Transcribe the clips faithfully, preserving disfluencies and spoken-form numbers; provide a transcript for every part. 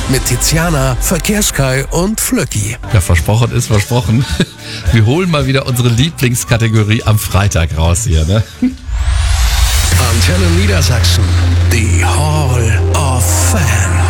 mit Tiziana, Verkehrskai und Flöcki. Ja, versprochen ist versprochen. Wir holen mal wieder unsere Lieblingskategorie am Freitag raus hier, ne? Antenne Niedersachsen, die Hall of Fame.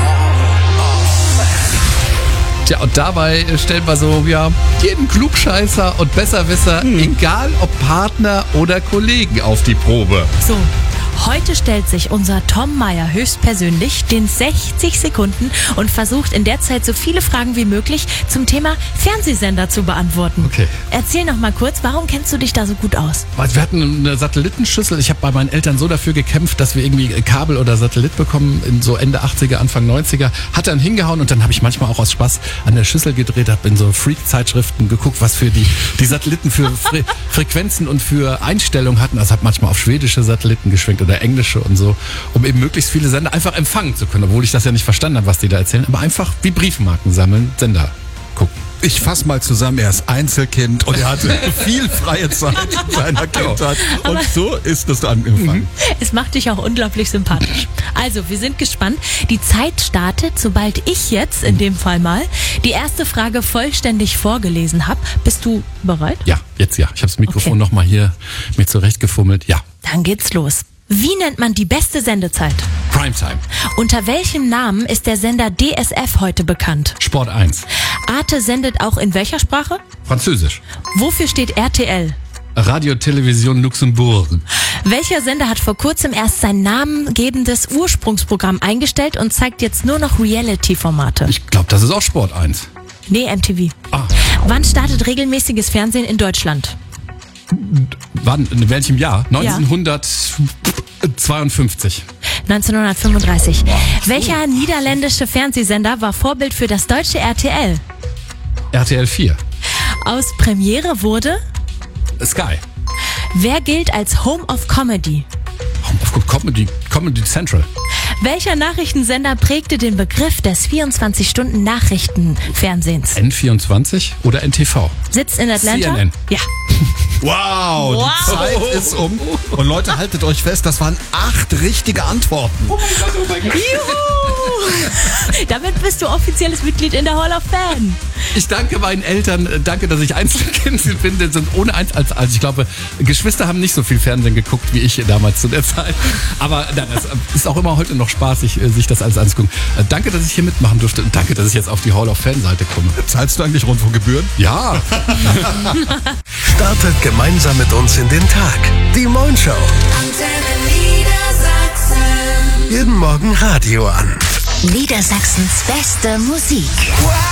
Tja, und dabei stellen wir so, ja, jeden Klugscheißer und Besserwisser, hm. egal ob Partner oder Kollegen, auf die Probe. So, heute stellt sich unser Tom Meyer höchstpersönlich den sechzig Sekunden und versucht in der Zeit so viele Fragen wie möglich zum Thema Fernsehsender zu beantworten. Okay. Erzähl noch mal kurz, warum kennst du dich da so gut aus? Wir hatten eine Satellitenschüssel. Ich habe bei meinen Eltern so dafür gekämpft, dass wir irgendwie Kabel oder Satellit bekommen in so Ende achtziger, Anfang neunziger. Hat dann hingehauen und dann habe ich manchmal auch aus Spaß an der Schüssel gedreht, habe in so Freak-Zeitschriften geguckt, was für die, die Satelliten für Fre- Frequenzen und für Einstellungen hatten. Also habe manchmal auf schwedische Satelliten geschwenkt oder englische und so, um eben möglichst viele Sender einfach empfangen zu können, obwohl ich das ja nicht verstanden habe, was die da erzählen, aber einfach wie Briefmarken sammeln, Sender gucken. Ich fasse mal zusammen, er ist Einzelkind und er hatte viel freie Zeit in seiner Kindheit. Und Aber so ist es angefangen. Es macht dich auch unglaublich sympathisch. Also, wir sind gespannt. Die Zeit startet, sobald ich jetzt, in dem Fall mal, die erste Frage vollständig vorgelesen habe. Bist du bereit? Ja, jetzt ja. Ich habe das Mikrofon Okay. nochmal hier mir zurechtgefummelt. Ja. Dann geht's los. Wie nennt man die beste Sendezeit? Primetime. Unter welchem Namen ist der Sender D S F heute bekannt? Sport eins. Arte sendet auch in welcher Sprache? Französisch. Wofür steht R T L? Radio Television Luxemburg. Welcher Sender hat vor kurzem erst sein namengebendes Ursprungsprogramm eingestellt und zeigt jetzt nur noch Reality-Formate? Ich glaube, das ist auch Sport eins. Nee, M T V. Ah. Wann startet regelmäßiges Fernsehen in Deutschland? Wann? In welchem Jahr? neunzehnhundertzweiundfünfzig. neunzehnhundertfünfunddreißig. Welcher niederländische Fernsehsender war Vorbild für das deutsche R T L? R T L vier. Aus Premiere wurde? Sky. Wer gilt als Home of Comedy? Auf Comedy, Comedy Central. Welcher Nachrichtensender prägte den Begriff des vierundzwanzig-Stunden-Nachrichtenfernsehens? N vierundzwanzig oder N T V? Sitzt in Atlanta? C N N. Ja. Wow, Wow. die Zeit ist um. Und Leute, haltet euch fest, das waren acht richtige Antworten. Juhu! Damit bist du offizielles Mitglied in der Hall of Fame. Ich danke meinen Eltern, äh, danke, dass ich Einzelkind bin. Die sind ohne eins als, also ich glaube, Geschwister haben nicht so viel Fernsehen geguckt wie ich damals zu der Zeit. Aber na, das ist auch immer heute noch spaßig, äh, sich das alles anzugucken. Äh, danke, dass ich hier mitmachen durfte und danke, dass ich jetzt auf die Hall of Fame-Seite komme. Zahlst du eigentlich Rundfunkgebühren? Ja. Startet gemeinsam mit uns in den Tag. Die Moin Show. Antenne Niedersachsen. Jeden Morgen Radio an. Niedersachsens beste Musik.